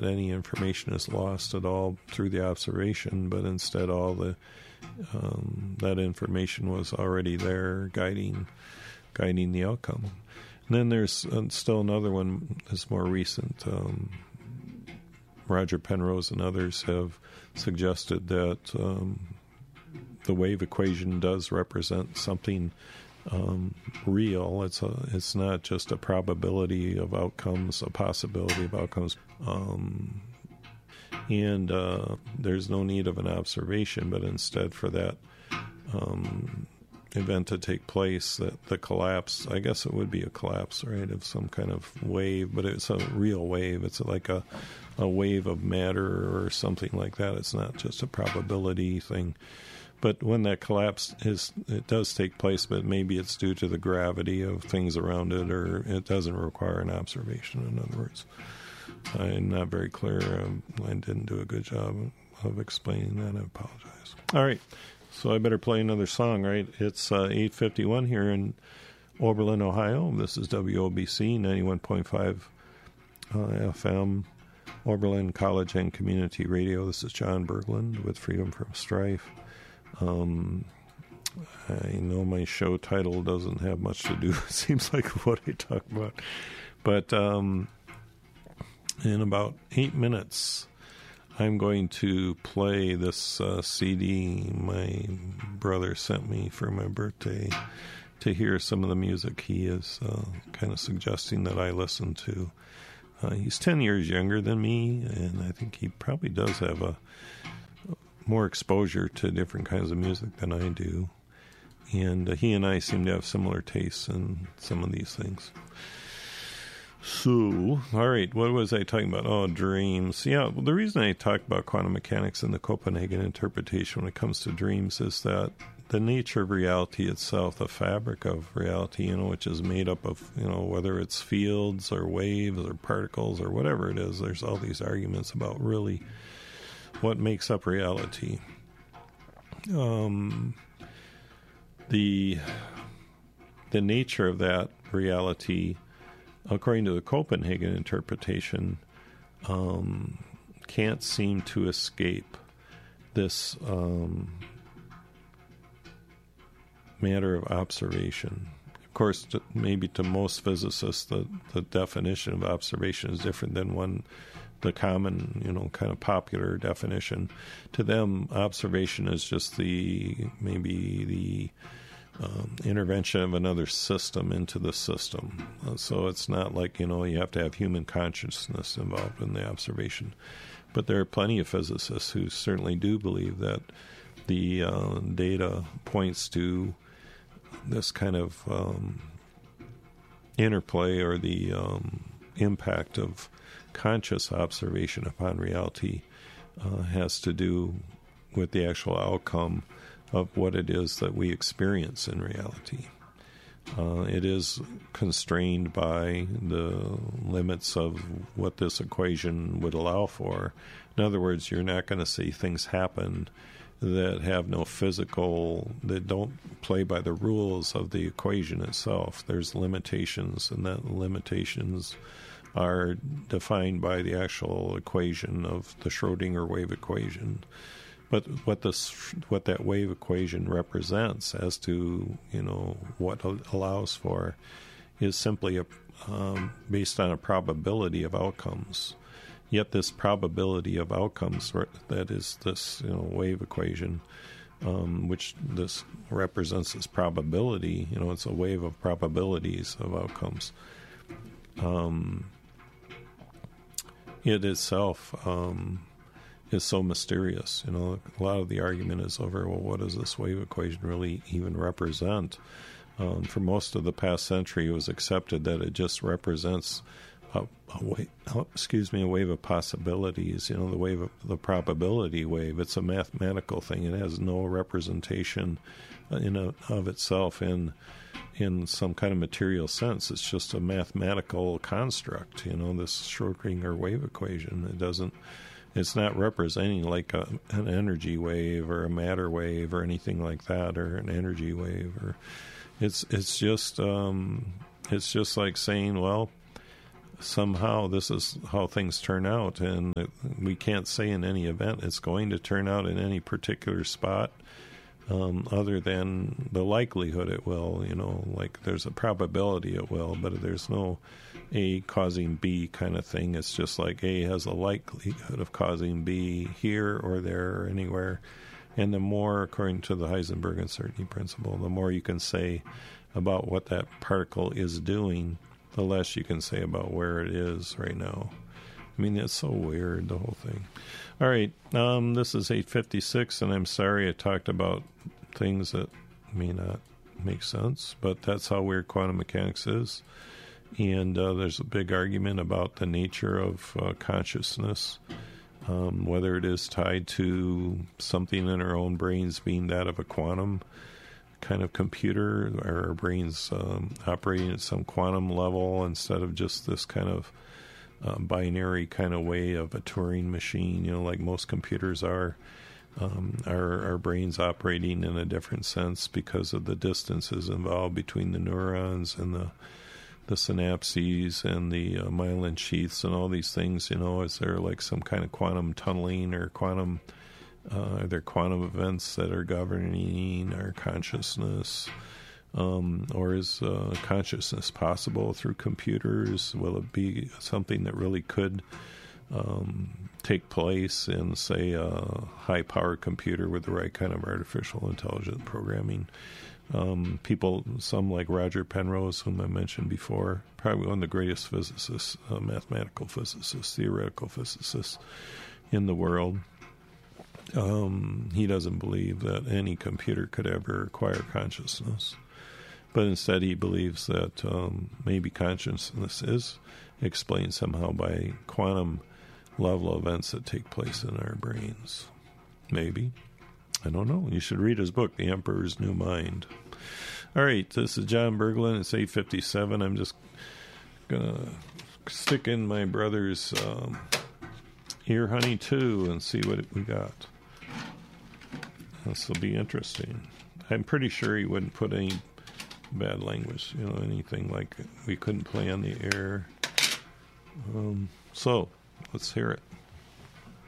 that any information is lost at all through the observation, but instead all the that information was already there guiding the outcome. And then there's still another one that's more recent. Roger Penrose and others have suggested that the wave equation does represent something real. It's not just a probability of outcomes, a possibility of outcomes. And there's no need of an observation, but instead for that event to take place, that the collapse, I guess it would be a collapse, right, of some kind of wave, but it's a real wave. It's like a wave of matter or something like that. It's not just a probability thing. But when that collapse it does take place, but maybe it's due to the gravity of things around it, or it doesn't require an observation, in other words. I'm not very clear. I didn't do a good job of explaining that. I apologize. All right. So I better play another song, right? It's 8:51 here in Oberlin, Ohio. This is WOBC 91.5 FM, Oberlin College and Community Radio. This is John Berglund with Freedom from Strife. I know my show title doesn't have much to do, it seems like, what I talk about. But in about 8 minutes, I'm going to play this CD my brother sent me for my birthday to hear some of the music he is kind of suggesting that I listen to. He's 10 years younger than me, and I think he probably does have a more exposure to different kinds of music than I do. And he and I seem to have similar tastes in some of these things. So, all right, what was I talking about? Oh, dreams. Yeah, well, the reason I talk about quantum mechanics and the Copenhagen interpretation when it comes to dreams is that the nature of reality itself, the fabric of reality, which is made up of, whether it's fields or waves or particles or whatever it is, there's all these arguments about really what makes up reality. The nature of that reality, according to the Copenhagen interpretation, can't seem to escape this matter of observation. Of course, maybe to most physicists, the definition of observation is different than the common, kind of popular definition. To them, observation is just maybe the intervention of another system into the system. So it's not like, you have to have human consciousness involved in the observation. But there are plenty of physicists who certainly do believe that the data points to this kind of interplay or the impact of conscious observation upon reality has to do with the actual outcome of what it is that we experience in reality. It is constrained by the limits of what this equation would allow for. In other words, you're not going to see things happen that have no physical, that don't play by the rules of the equation itself. There's limitations, and that limitations are defined by the actual equation of the Schrodinger wave equation. But what that wave equation represents as to, what allows for is simply based on a probability of outcomes. Yet this probability of outcomes, that is this wave equation, which this represents this probability, it's a wave of probabilities of outcomes. It itself is so mysterious. A lot of the argument is over, well, what does this wave equation really even represent? For most of the past century, it was accepted that it just represents a wave of possibilities, the probability wave. It's a mathematical thing. It has no representation of itself in some kind of material sense. It's just a mathematical construct, this Schrodinger wave equation. It's not representing like an energy wave or a matter wave or anything like that, or an energy wave, or it's just like saying, well, somehow this is how things turn out, and we can't say in any event it's going to turn out in any particular spot, other than the likelihood it will. Like there's a probability it will, but there's no A causing B kind of thing. It's just like A has a likelihood of causing B here or there or anywhere. And the more, according to the Heisenberg uncertainty principle, the more you can say about what that particle is doing, the less you can say about where it is right now. I mean, it's so weird, the whole thing. All right, this is 8:56, and I'm sorry I talked about things that may not make sense, but that's how weird quantum mechanics is. And there's a big argument about the nature of consciousness, whether it is tied to something in our own brains being that of a quantum kind of computer, or our brains operating at some quantum level instead of just this kind of binary kind of way of a Turing machine, like most computers are. Our brains operating in a different sense because of the distances involved between the neurons and the synapses and the myelin sheaths and all these things. Is there like some kind of quantum tunneling or quantum are there quantum events that are governing our consciousness? Or is consciousness possible through computers? Will it be something that really could take place in, say, a high-powered computer with the right kind of artificial intelligence programming? People, some like Roger Penrose, whom I mentioned before, probably one of the greatest physicists, mathematical physicists, theoretical physicists in the world. He doesn't believe that any computer could ever acquire consciousness. But instead he believes that maybe consciousness is explained somehow by quantum level events that take place in our brains. Maybe. I don't know. You should read his book, The Emperor's New Mind. All right, this is John Berglund. It's 8:57. I'm just going to stick in my brother's ear honey, too, and see what we got. This will be interesting. I'm pretty sure he wouldn't put any bad language, anything like we couldn't play on the air. So, let's hear it.